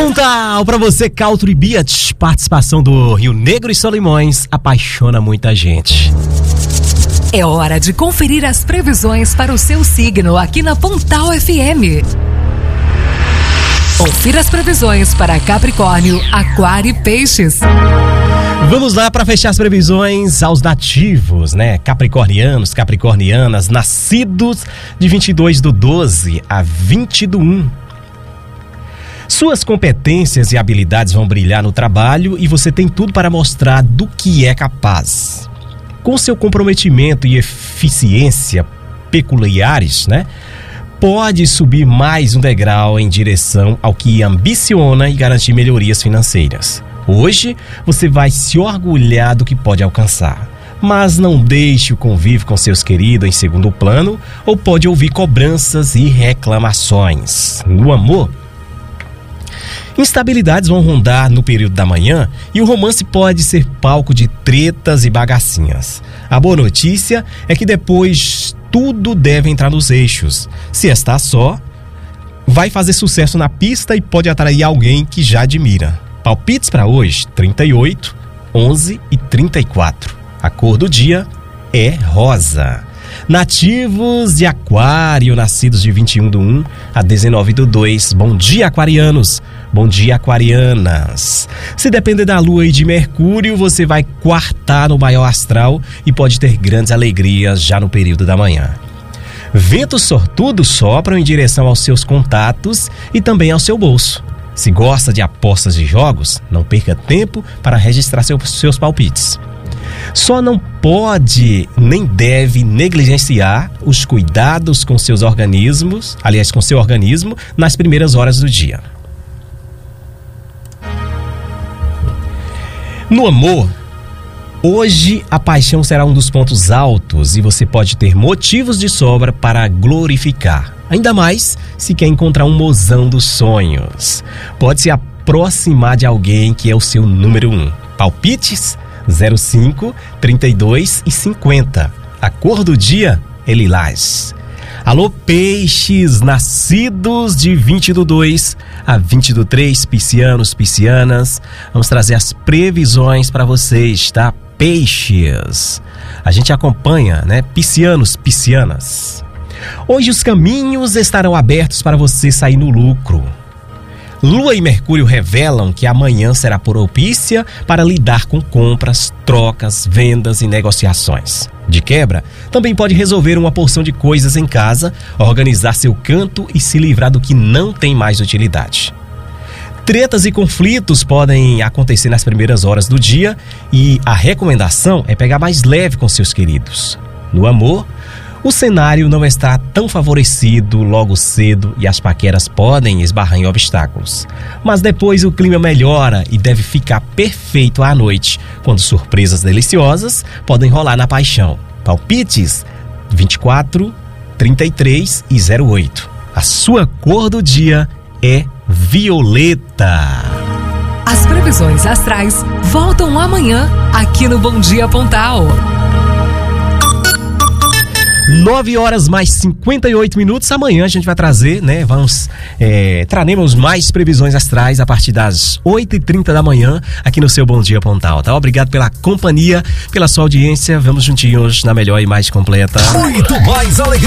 Pontal pra você, Country Beach, participação do Rio Negro e Solimões, apaixona muita gente. É hora de conferir as previsões para o seu signo aqui na Pontal FM. Confira as previsões para Capricórnio, Aquário e Peixes. Vamos lá para fechar as previsões aos nativos, né? Capricornianos, capricornianas, nascidos de 22/12 a 20/1. Suas competências e habilidades vão brilhar no trabalho e você tem tudo para mostrar do que é capaz. Com seu comprometimento e eficiência peculiares, né? Pode subir mais um degrau em direção ao que ambiciona e garantir melhorias financeiras. Hoje, você vai se orgulhar do que pode alcançar, mas não deixe o convívio com seus queridos em segundo plano ou pode ouvir cobranças e reclamações. No amor, instabilidades vão rondar no período da manhã e o romance pode ser palco de tretas e bagacinhas. A boa notícia é que depois tudo deve entrar nos eixos. Se está só, vai fazer sucesso na pista e pode atrair alguém que já admira. Palpites para hoje, 38, 11 e 34. A cor do dia é rosa. Nativos de Aquário, nascidos de 21/1 a 19/2. Bom dia, aquarianos. Bom dia, aquarianas. Se depender da Lua e de Mercúrio, você vai quartar no maior astral e pode ter grandes alegrias já no período da manhã. Ventos sortudos sopram em direção aos seus contatos e também ao seu bolso. Se gosta de apostas de jogos, não perca tempo para registrar seus palpites. Só não pode nem deve negligenciar os cuidados com seus organismos, aliás, com seu organismo, nas primeiras horas do dia. No amor, hoje a paixão será um dos pontos altos e você pode ter motivos de sobra para glorificar. Ainda mais se quer encontrar um mozão dos sonhos. Pode se aproximar de alguém que é o seu número 1. Palpites 05, 32 e 50. A cor do dia é lilás. Alô, peixes, nascidos de 20/2 a 20/3, piscianos, piscianas. Vamos trazer as previsões para vocês, tá? Peixes. A gente acompanha, né? Piscianos, piscianas. Hoje os caminhos estarão abertos para você sair no lucro. Lua e Mercúrio revelam que amanhã será propícia para lidar com compras, trocas, vendas e negociações. De quebra, também pode resolver uma porção de coisas em casa, organizar seu canto e se livrar do que não tem mais utilidade. Tretas e conflitos podem acontecer nas primeiras horas do dia e a recomendação é pegar mais leve com seus queridos. No amor, o cenário não está tão favorecido logo cedo e as paqueras podem esbarrar em obstáculos. Mas depois o clima melhora e deve ficar perfeito à noite, quando surpresas deliciosas podem rolar na paixão. Palpites 24, 33 e 08. A sua cor do dia é violeta. As previsões astrais voltam amanhã aqui no Bom Dia Pontal. 9 horas mais 58 minutos. Amanhã a gente vai trazer, né? Traremos mais previsões astrais a partir das 8h30 da manhã aqui no seu Bom Dia Pontal, tá? Obrigado pela companhia, pela sua audiência. Vamos juntinhos na melhor e mais completa. Muito mais alegria.